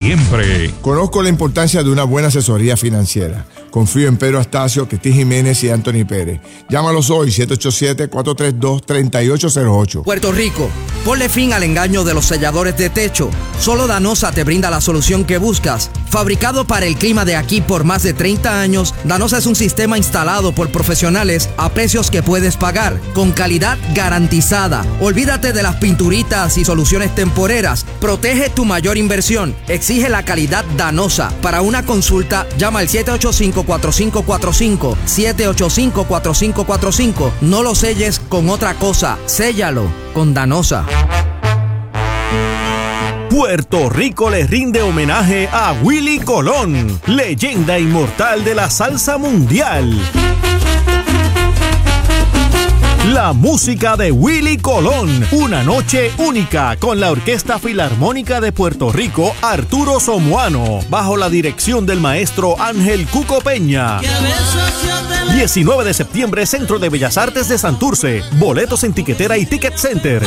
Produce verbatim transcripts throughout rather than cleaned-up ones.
siempre. Conozco la importancia de una buena asesoría financiera. Confío en Pedro Astacio, Cristín Jiménez y Anthony Pérez. Llámalos hoy, siete ocho siete, cuatro tres dos, tres ocho cero ocho. Puerto Rico, ponle fin al engaño de los selladores de techo. Solo Danosa te brinda la solución que buscas. Fabricado para el clima de aquí por más de treinta años, Danosa es un sistema instalado por profesionales a precios que puedes pagar, con calidad garantizada. Olvídate de las pinturitas y soluciones temporeras. Protege tu mayor inversión. Exige la calidad Danosa. Para una consulta, llama al siete ocho cinco, cuatro cinco cuatro cinco, siete ocho cinco, cuatro cinco cuatro cinco. No lo selles con otra cosa. Séllalo con Danosa. Puerto Rico le rinde homenaje a Willie Colón, leyenda inmortal de la salsa mundial. La música de Willie Colón, una noche única con la Orquesta Filarmónica de Puerto Rico, Arturo Somoano, bajo la dirección del maestro Ángel Cuco Peña. diecinueve de septiembre, Centro de Bellas Artes de Santurce. Boletos en Tiquetera y Ticket Center.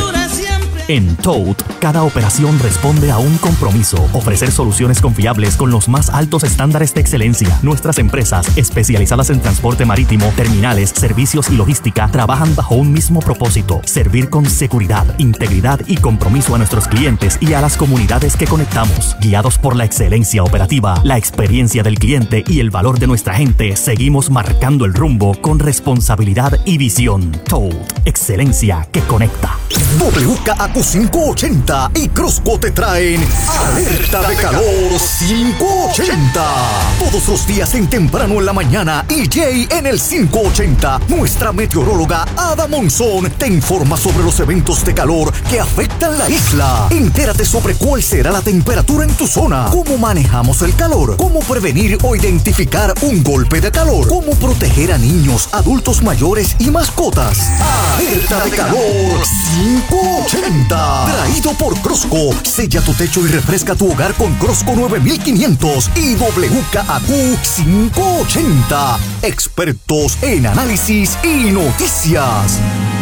En Toad, cada operación responde a un compromiso: ofrecer soluciones confiables con los más altos estándares de excelencia. Nuestras empresas, especializadas en transporte marítimo, terminales, servicios y logística, trabajan bajo un mismo propósito: servir con seguridad, integridad y compromiso a nuestros clientes y a las comunidades que conectamos. Guiados por la excelencia operativa, la experiencia del cliente y el valor de nuestra gente, seguimos marcando el rumbo con responsabilidad y visión. Toad, excelencia que conecta. W K A Q quinientos ochenta y Crosco te traen Alerta de Calor quinientos ochenta. Todos los días en temprano en la mañana, E J en el quinientos ochenta. Nuestra meteoróloga Ada Monzón te informa sobre los eventos de calor que afectan la isla. Entérate sobre cuál será la temperatura en tu zona, cómo manejamos el calor, cómo prevenir o identificar un golpe de calor, cómo proteger a niños, adultos mayores y mascotas. Alerta de Calor quinientos ochenta. Traído por Crosco. Sella tu techo y refresca tu hogar con Crosco nueve mil quinientos y W K A Q quinientos ochenta. Expertos en análisis y noticias.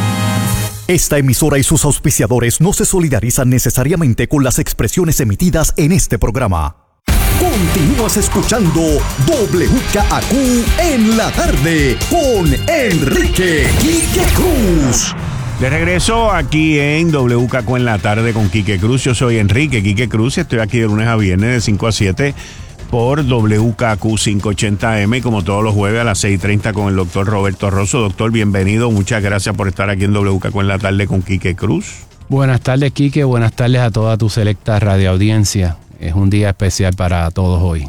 Esta emisora y sus auspiciadores no se solidarizan necesariamente con las expresiones emitidas en este programa. Continúas escuchando W K A Q en la tarde con Enrique Quique Cruz. De regreso aquí en W K Q en la tarde con Quique Cruz. Yo soy Enrique Quique Cruz y estoy aquí de lunes a viernes de cinco a siete por W K Q quinientos ochenta M, como todos los jueves a las seis y treinta con el doctor Roberto Rosso. Doctor, bienvenido. Muchas gracias por estar aquí en W K Q en la tarde con Quique Cruz. Buenas tardes, Quique. Buenas tardes a toda tu selecta radioaudiencia. Es un día especial para todos hoy.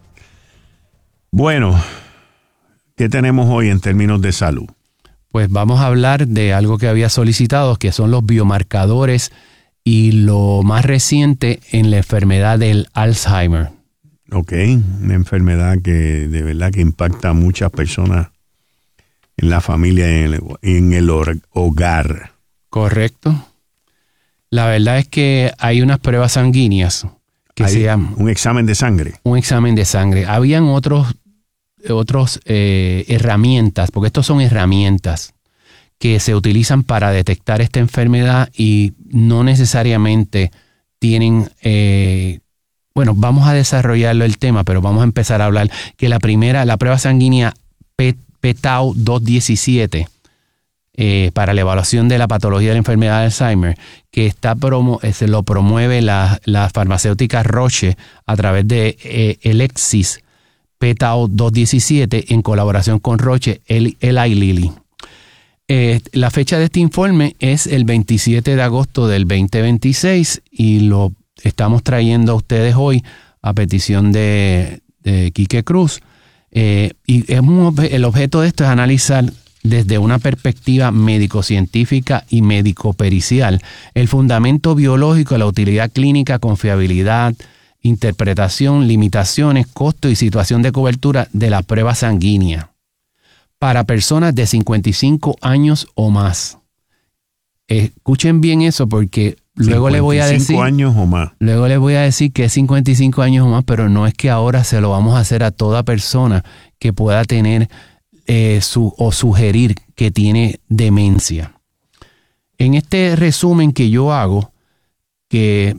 Bueno, ¿qué tenemos hoy en términos de salud? Pues vamos a hablar de algo que había solicitado, que son los biomarcadores y lo más reciente en la enfermedad del Alzheimer. Ok, una enfermedad que de verdad que impacta a muchas personas en la familia y en el, en el hogar. Correcto. La verdad es que hay unas pruebas sanguíneas que hay se llaman... Un examen de sangre. Un examen de sangre. Habían otros... otras eh, herramientas, porque estos son herramientas que se utilizan para detectar esta enfermedad y no necesariamente tienen, eh, bueno, vamos a desarrollarlo el tema, pero vamos a empezar a hablar que la primera, la prueba sanguínea P T A U dos diecisiete eh, para la evaluación de la patología de la enfermedad de Alzheimer, que está promo, se lo promueve la, la farmacéutica Roche a través de eh, Elexis P T A U dos diecisiete en colaboración con Roche, Eli Lilly. Eh, la fecha de este informe es el veintisiete de agosto del veinte veintiséis y lo estamos trayendo a ustedes hoy a petición de, de Quique Cruz. Eh, y es un, el objeto de esto es analizar desde una perspectiva médico-científica y médico-pericial el fundamento biológico, la utilidad clínica, confiabilidad, interpretación, limitaciones, costo y situación de cobertura de la prueba sanguínea para personas de cincuenta y cinco años o más. Escuchen bien eso porque luego les voy a decir... cincuenta y cinco años o más. Luego les voy a decir que es cincuenta y cinco años o más, pero no es que ahora se lo vamos a hacer a toda persona que pueda tener eh, su, o sugerir que tiene demencia. En este resumen que yo hago, que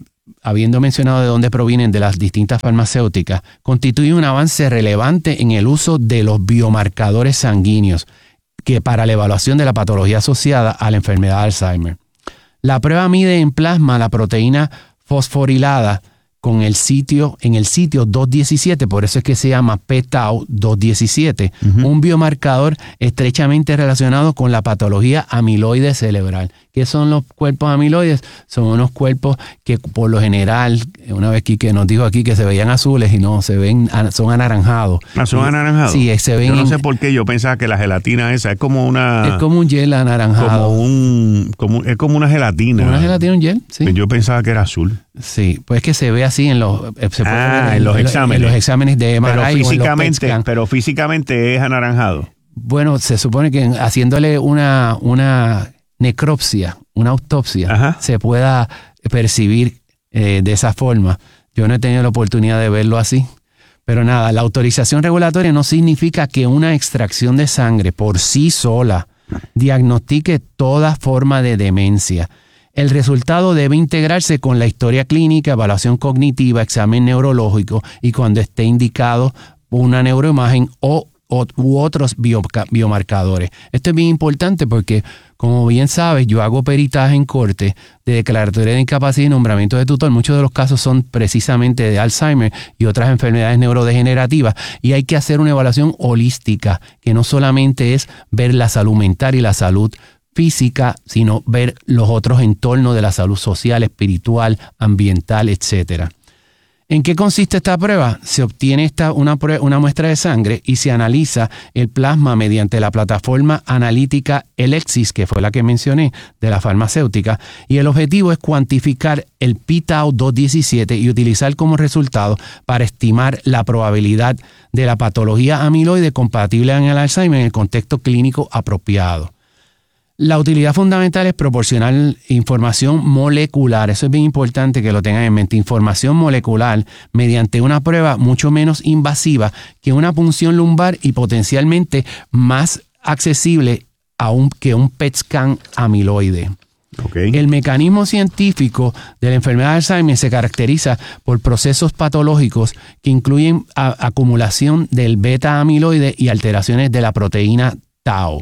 habiendo mencionado de dónde provienen de las distintas farmacéuticas, constituye un avance relevante en el uso de los biomarcadores sanguíneos que para la evaluación de la patología asociada a la enfermedad de Alzheimer. La prueba mide en plasma la proteína fosforilada con el sitio, en el sitio dos diecisiete, por eso es que se llama p-tau dos diecisiete, uh-huh. un biomarcador estrechamente relacionado con la patología amiloide cerebral. ¿Qué son los cuerpos amiloides? Son unos cuerpos que por lo general, una vez Quique nos dijo aquí que se veían azules y no, se ven, son anaranjados. ¿Ah, son y, anaranjados? Sí, se ven. Yo no en, sé por qué yo pensaba que la gelatina esa es como una... Es como un gel anaranjado. Como un, como, es como una gelatina. Una gelatina, un gel, sí. Yo pensaba que era azul. Sí, pues es que se ve así en los, se puede ah, ver en, en los exámenes. En los exámenes de M R I pero físicamente, o en los pero físicamente es anaranjado. Bueno, se supone que haciéndole una, una necropsia, una autopsia, Ajá. se pueda percibir eh, de esa forma. Yo no he tenido la oportunidad de verlo así. Pero nada, la autorización regulatoria no significa que una extracción de sangre por sí sola diagnostique toda forma de demencia. El resultado debe integrarse con la historia clínica, evaluación cognitiva, examen neurológico y cuando esté indicado una neuroimagen o, o u otros bio, biomarcadores. Esto es bien importante porque, como bien sabes, yo hago peritaje en corte de declaratoria de incapacidad y nombramiento de tutor. Muchos de los casos son precisamente de Alzheimer y otras enfermedades neurodegenerativas y hay que hacer una evaluación holística que no solamente es ver la salud mental y la salud física, sino ver los otros entornos de la salud social, espiritual, ambiental, etcétera. ¿En qué consiste esta prueba? Se obtiene esta, una, prueba, una muestra de sangre y se analiza el plasma mediante la plataforma analítica Elexis, que fue la que mencioné, de la farmacéutica, y el objetivo es cuantificar el p-tau dos diecisiete y utilizar como resultado para estimar la probabilidad de la patología amiloide compatible en el Alzheimer en el contexto clínico apropiado. La utilidad fundamental es proporcionar información molecular. Eso es bien importante que lo tengan en mente. Información molecular mediante una prueba mucho menos invasiva que una punción lumbar y potencialmente más accesible a un, que un P E T scan amiloide. Okay. El mecanismo científico de la enfermedad de Alzheimer se caracteriza por procesos patológicos que incluyen a, acumulación del beta amiloide y alteraciones de la proteína tau.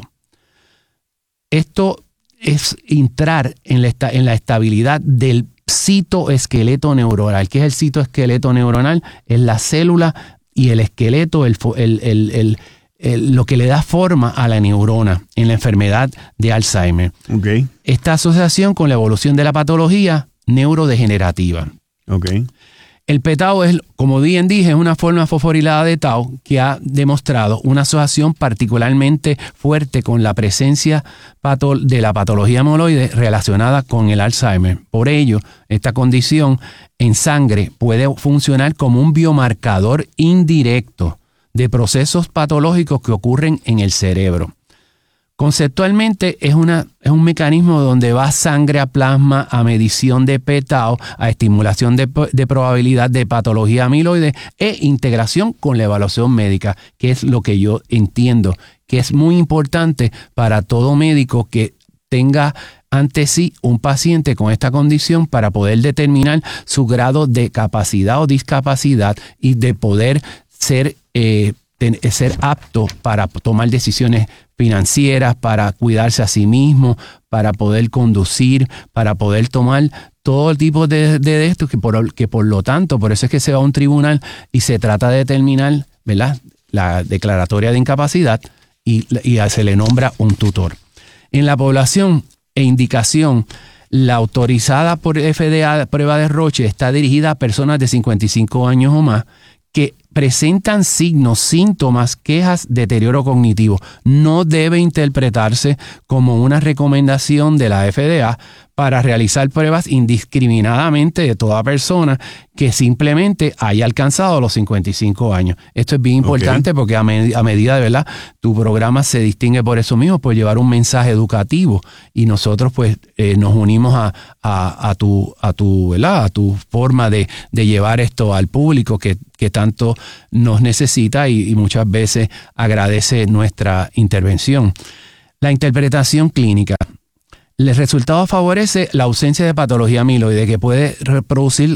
Esto es entrar en la, en la estabilidad del citoesqueleto neuronal. ¿Qué es el citoesqueleto neuronal? Es la célula y el esqueleto, el, el, el, el, el, lo que le da forma a la neurona en la enfermedad de Alzheimer. Okay. Esta asociación con la evolución de la patología neurodegenerativa. Okay. El p-tau es, como bien dije, es una forma fosforilada de tau que ha demostrado una asociación particularmente fuerte con la presencia de la patología amiloide relacionada con el Alzheimer. Por ello, esta condición en sangre puede funcionar como un biomarcador indirecto de procesos patológicos que ocurren en el cerebro. Conceptualmente es, una, es un mecanismo donde va sangre a plasma, a medición de p-tau, a estimulación de, de probabilidad de patología amiloide e integración con la evaluación médica, que es lo que yo entiendo que es muy importante para todo médico que tenga ante sí un paciente con esta condición para poder determinar su grado de capacidad o discapacidad y de poder ser, eh, ser apto para tomar decisiones financieras, para cuidarse a sí mismo, para poder conducir, para poder tomar todo tipo de, de esto, que por, que por lo tanto, por eso es que se va a un tribunal y se trata de determinar, ¿verdad?, la declaratoria de incapacidad y, y se le nombra un tutor. En la población e indicación, la autorizada por F D A prueba de Roche está dirigida a personas de cincuenta y cinco años o más que presentan signos, síntomas, quejas, deterioro cognitivo. No debe interpretarse como una recomendación de la F D A para realizar pruebas indiscriminadamente de toda persona que simplemente haya alcanzado los cincuenta y cinco años. Esto es bien importante okay. porque a, med- a medida de verdad tu programa se distingue por eso mismo, por llevar un mensaje educativo y nosotros pues eh, nos unimos a, a, a, tu, a, tu, ¿verdad? a tu forma de, de llevar esto al público que, que tanto nos necesita y, y muchas veces agradece nuestra intervención. La interpretación clínica. El resultado favorece la ausencia de patología amiloide que puede reproducir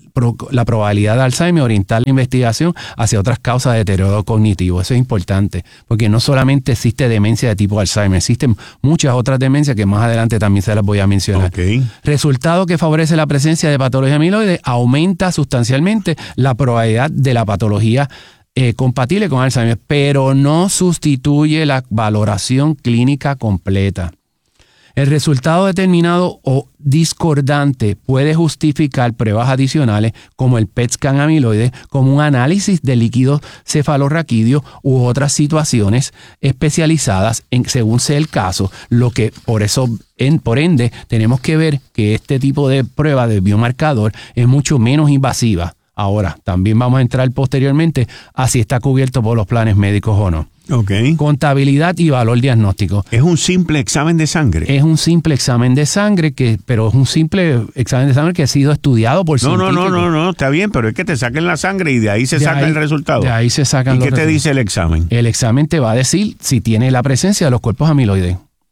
la probabilidad de Alzheimer, orientar la investigación hacia otras causas de deterioro cognitivo. Eso es importante, porque no solamente existe demencia de tipo Alzheimer, existen muchas otras demencias que más adelante también se las voy a mencionar. Okay. Resultado que favorece la presencia de patología amiloide, aumenta sustancialmente la probabilidad de la patología eh, compatible con Alzheimer, pero no sustituye la valoración clínica completa. El resultado determinado o discordante puede justificar pruebas adicionales como el P E T scan amiloide, como un análisis de líquido cefalorraquídeo u otras situaciones especializadas en, según sea el caso, lo que por eso, en, por ende, tenemos que ver que este tipo de prueba de biomarcador es mucho menos invasiva. Ahora, también vamos a entrar posteriormente a si está cubierto por los planes médicos o no. Okay. Contabilidad y valor diagnóstico. Es un simple examen de sangre. Es un simple examen de sangre, que, pero es un simple examen de sangre que ha sido estudiado por no, científicos. No, no, no, no, está bien, pero es que te saquen la sangre y de ahí se de saca ahí, el resultado. De ahí se sacan ¿Y los qué te resultados. dice el examen? El examen te va a decir si tiene la presencia de los cuerpos amiloides.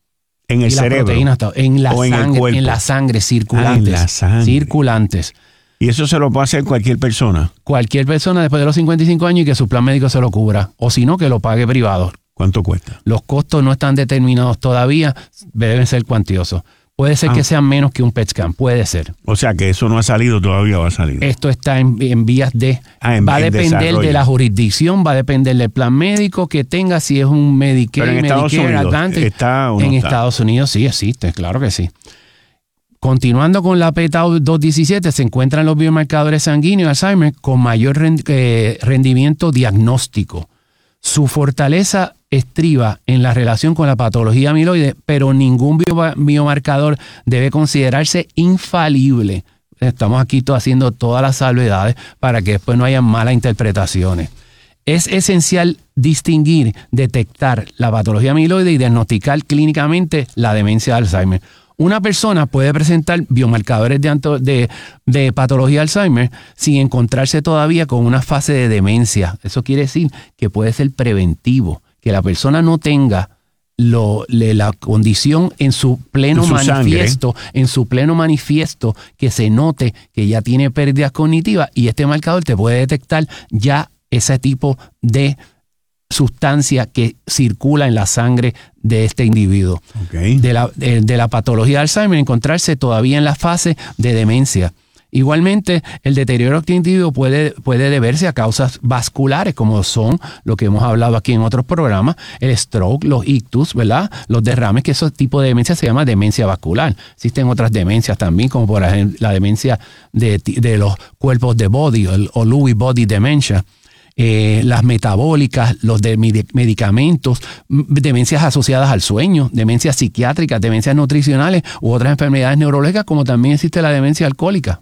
En el y cerebro. Proteínas, en la o en sangre, el cuerpo. en la sangre, circulantes. Ah, en la sangre. Circulantes. Y eso se lo puede hacer cualquier persona. Cualquier persona después de los cincuenta y cinco años y que su plan médico se lo cubra. O si no, que lo pague privado. ¿Cuánto cuesta? Los costos no están determinados todavía, deben ser cuantiosos. Puede ser ah. que sean menos que un P E T scan, puede ser. O sea que eso no ha salido todavía, va a salir. Esto está en, en vías de... Ah, en, va a en depender desarrollo. de la jurisdicción, va a depender del plan médico que tenga, si es un Medicare, Pero en Estados Medicare, Unidos, Advantage. ¿está o no en está? Estados Unidos sí existe, claro que sí. Continuando con la P Tau doscientos diecisiete, se encuentran los biomarcadores sanguíneos de Alzheimer con mayor rendimiento diagnóstico. Su fortaleza estriba en la relación con la patología amiloide, pero ningún biomarcador debe considerarse infalible. Estamos aquí haciendo todas las salvedades para que después no haya malas interpretaciones. Es esencial distinguir, detectar la patología amiloide y diagnosticar clínicamente la demencia de Alzheimer. Una persona puede presentar biomarcadores de, de, de patología de Alzheimer sin encontrarse todavía con una fase de demencia. Eso quiere decir que puede ser preventivo, que la persona no tenga lo, le, la condición en su pleno en su manifiesto, sangre. en su pleno manifiesto, que se note que ya tiene pérdidas cognitivas y este marcador te puede detectar ya ese tipo de sustancia que circula en la sangre de este individuo. Okay. De, la, de, de la patología de Alzheimer, encontrarse todavía en la fase de demencia. Igualmente, el deterioro cognitivo puede, puede deberse a causas vasculares, como son lo que hemos hablado aquí en otros programas, el stroke, los ictus, ¿verdad? Los derrames, que ese tipo de demencia se llama demencia vascular. Existen otras demencias también, como por ejemplo la demencia de, de los cuerpos de body, el, o Lewy body dementia. Eh, las metabólicas, los de medicamentos, demencias asociadas al sueño, demencias psiquiátricas, demencias nutricionales u otras enfermedades neurológicas, como también existe la demencia alcohólica.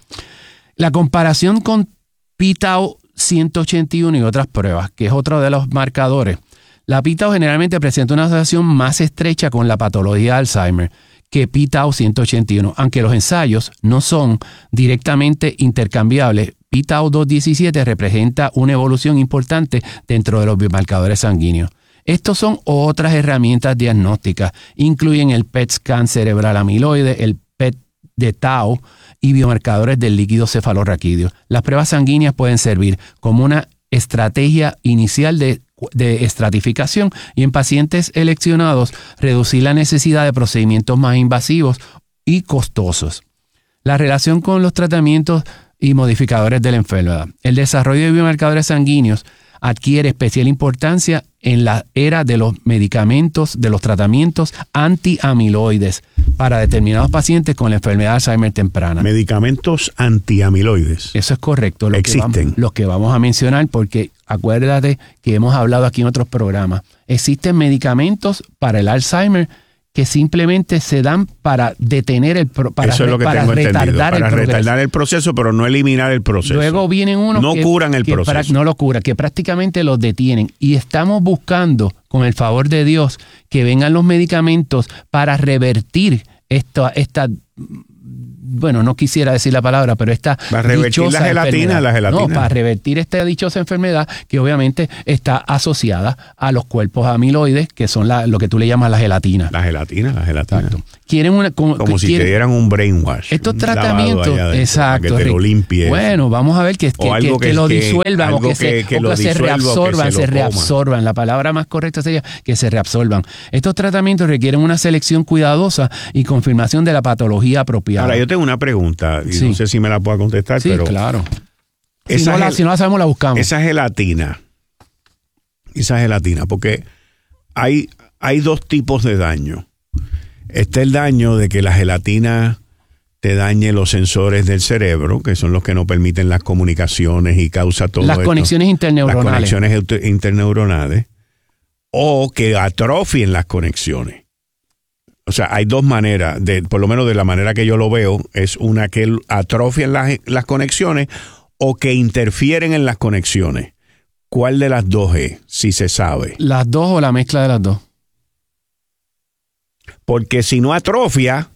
La comparación con P Tau ciento ochenta y uno y otras pruebas, que es otro de los marcadores. La P Tau generalmente presenta una asociación más estrecha con la patología de Alzheimer que P Tau ciento ochenta y uno, aunque los ensayos no son directamente intercambiables. P Tau doscientos diecisiete representa una evolución importante dentro de los biomarcadores sanguíneos. Estos son otras herramientas diagnósticas. Incluyen el P E T scan cerebral amiloide, el P E T de Tau y biomarcadores del líquido cefalorraquídeo. Las pruebas sanguíneas pueden servir como una estrategia inicial de, de estratificación y en pacientes seleccionados reducir la necesidad de procedimientos más invasivos y costosos. La relación con los tratamientos y modificadores de la enfermedad. El desarrollo de biomarcadores sanguíneos adquiere especial importancia en la era de los medicamentos, de los tratamientos antiamiloides para determinados pacientes con la enfermedad de Alzheimer temprana. Medicamentos antiamiloides. Eso es correcto. Lo Existen. Que vamos, los que vamos a mencionar, porque acuérdate que hemos hablado aquí en otros programas. Existen medicamentos para el Alzheimer que simplemente se dan para detener el pro, para, Eso es lo que para tengo retardar entendido, para el progreso. retardar el proceso, pero no eliminar el proceso. Luego vienen unos no que curan el que proceso. pra, no lo curan, que prácticamente los detienen. Y estamos buscando, con el favor de Dios, que vengan los medicamentos para revertir esta, esta bueno, no quisiera decir la palabra, pero esta para revertir la gelatina, la gelatina. No, para revertir esta dichosa enfermedad que obviamente está asociada a los cuerpos amiloides, que son la, lo que tú le llamas la gelatina. La gelatina, la gelatina. Exacto. Quieren una, como como si quieren, te dieran un brainwash. Estos un tratamientos, adentro, exacto. Para que te lo limpie. Bueno, vamos a ver que, que, que, que, que lo disuelvan o que, que se, que o que se reabsorban, se, se reabsorban. La palabra más correcta sería que se reabsorban. Estos tratamientos requieren una selección cuidadosa y confirmación de la patología apropiada. Ahora, yo tengo una pregunta, y sí. no sé si me la pueda contestar, sí, pero... Sí, claro. Si no, la, si no la sabemos, la buscamos. Esa gelatina, esa gelatina, porque hay, hay dos tipos de daño. Está el daño de que la gelatina te dañe los sensores del cerebro, que son los que no permiten las comunicaciones y causa todo Las esto. conexiones interneuronales. Las conexiones interneuronales. O que atrofien las conexiones. O sea, hay dos maneras, de, por lo menos de la manera que yo lo veo, es una que atrofian las, las conexiones o que interfieren en las conexiones. ¿Cuál de las dos es, si se sabe? Las dos o la mezcla de las dos. Porque si no atrofia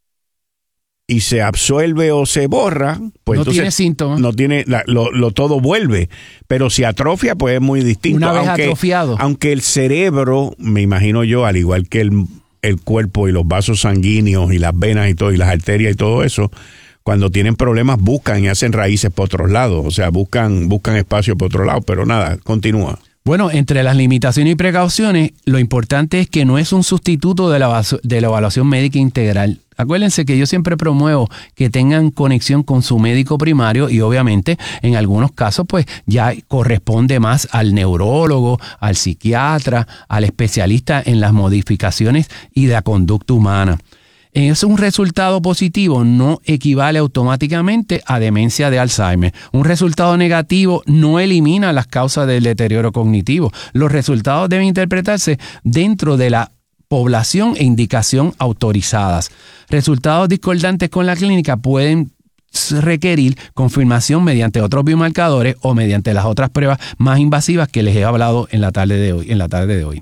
y se absuelve o se borra, pues no entonces tiene síntomas. No tiene, la, lo, lo todo vuelve. Pero si atrofia, pues es muy distinto. Una vez aunque, atrofiado. Aunque el cerebro, me imagino yo, al igual que el, el cuerpo y los vasos sanguíneos y las venas y todo, y las arterias y todo eso, cuando tienen problemas buscan y hacen raíces por otros lados. O sea, buscan, buscan espacio por otro lado. Pero nada, continúa. Bueno, entre las limitaciones y precauciones, lo importante es que no es un sustituto de la, de la evaluación médica integral. Acuérdense que yo siempre promuevo que tengan conexión con su médico primario y obviamente en algunos casos pues ya corresponde más al neurólogo, al psiquiatra, al especialista en las modificaciones y de la conducta humana. Es un resultado positivo, no equivale automáticamente a demencia de Alzheimer. Un resultado negativo no elimina las causas del deterioro cognitivo. Los resultados deben interpretarse dentro de la población e indicación autorizadas. Resultados discordantes con la clínica pueden requerir confirmación mediante otros biomarcadores o mediante las otras pruebas más invasivas que les he hablado en la tarde de hoy. En la tarde de hoy.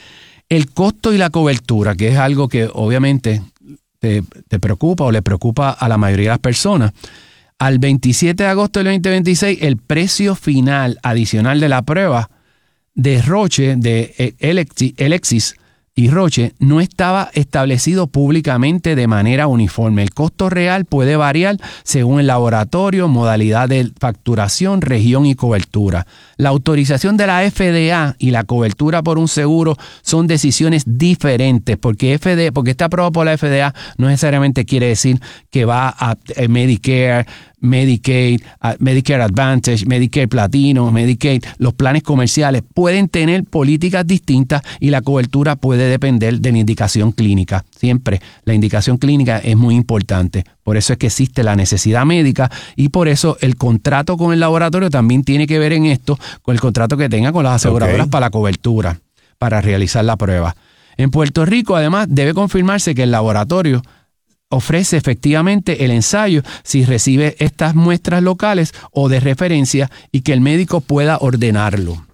El costo y la cobertura, que es algo que obviamente te, te preocupa o le preocupa a la mayoría de las personas. Al veintisiete de agosto del veinte veintiséis, el precio final adicional de la prueba de Roche, de Elexis y Roche, no estaba establecido públicamente de manera uniforme. El costo real puede variar según el laboratorio, modalidad de facturación, región y cobertura. La autorización de la F D A y la cobertura por un seguro son decisiones diferentes, porque F D A, porque está aprobado por la F D A no necesariamente quiere decir que va a Medicare, Medicaid, Medicare Advantage, Medicare Platino, Medicaid. Los planes comerciales pueden tener políticas distintas y la cobertura puede depender de la indicación clínica. Siempre la indicación clínica es muy importante. Por eso es que existe la necesidad médica y por eso el contrato con el laboratorio también tiene que ver en esto, con el contrato que tenga con las aseguradoras okay. para la cobertura, para realizar la prueba. En Puerto Rico, además, debe confirmarse que el laboratorio ofrece efectivamente el ensayo si recibe estas muestras locales o de referencia y que el médico pueda ordenarlo,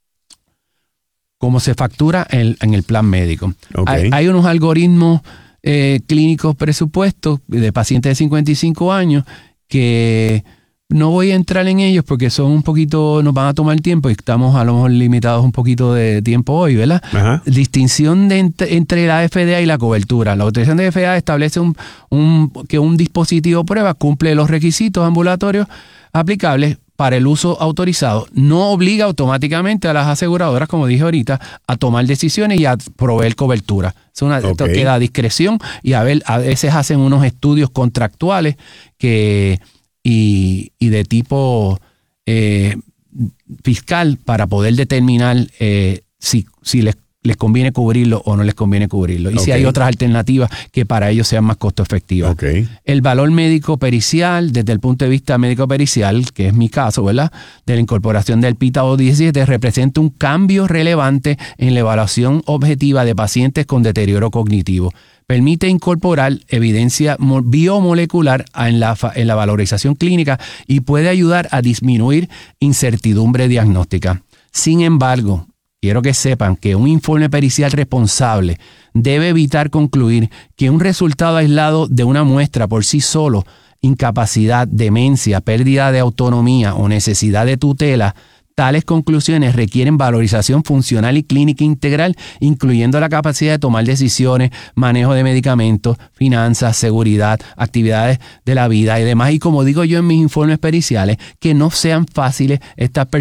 como se factura en, en el plan médico. Okay. Hay, hay unos algoritmos eh, clínicos presupuestos de pacientes de cincuenta y cinco años que no voy a entrar en ellos porque son un poquito, nos van a tomar tiempo y estamos a lo mejor limitados un poquito de tiempo hoy, ¿verdad? Ajá. Distinción de entre, entre la F D A y la cobertura. La autorización de F D A establece un, un, que un dispositivo prueba cumple los requisitos ambulatorios aplicables para el uso autorizado. No obliga automáticamente a las aseguradoras, como dije ahorita, a tomar decisiones y a proveer cobertura. Es una, okay. Esto queda a discreción y a, ver, a veces hacen unos estudios contractuales que... Y, y de tipo eh, fiscal para poder determinar eh, si, si les, les conviene cubrirlo o no les conviene cubrirlo. Y okay. si hay otras alternativas que para ellos sean más costo efectivas. Okay. El valor médico pericial, desde el punto de vista médico pericial, que es mi caso, ¿verdad? De la incorporación del P I T A O diecisiete, representa un cambio relevante en la evaluación objetiva de pacientes con deterioro cognitivo. Permite incorporar evidencia biomolecular en la, en la valorización clínica y puede ayudar a disminuir incertidumbre diagnóstica. Sin embargo, quiero que sepan que un informe pericial responsable debe evitar concluir que un resultado aislado de una muestra por sí solo, incapacidad, demencia, pérdida de autonomía o necesidad de tutela, tales conclusiones requieren valorización funcional y clínica integral, incluyendo la capacidad de tomar decisiones, manejo de medicamentos, finanzas, seguridad, actividades de la vida y demás. Y como digo yo en mis informes periciales, que no sean fáciles estas personas